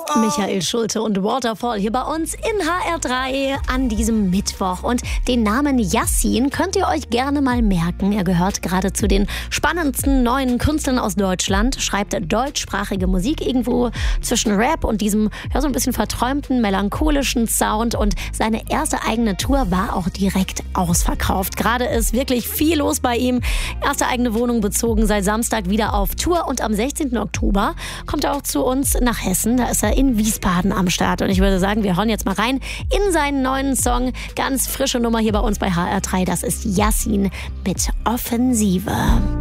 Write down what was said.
Michael Schulte und Waterfall hier bei uns in HR3 an diesem Mittwoch. Und den Namen Yassin könnt ihr euch gerne mal merken. Er gehört gerade zu den spannendsten neuen Künstlern aus Deutschland, schreibt deutschsprachige Musik irgendwo zwischen Rap und diesem so ein bisschen verträumten, melancholischen Sound. Und seine erste eigene Tour war auch direkt ausverkauft. Gerade ist wirklich viel los bei ihm. Erste eigene Wohnung bezogen, seit Samstag wieder auf Tour. Und am 16. Oktober kommt er auch zu uns nach Hessen. Da ist er in Wiesbaden am Start. Und ich würde sagen, wir hauen jetzt mal rein in seinen neuen Song. Ganz frische Nummer hier bei uns bei HR3. Das ist Yassin mit Offensive.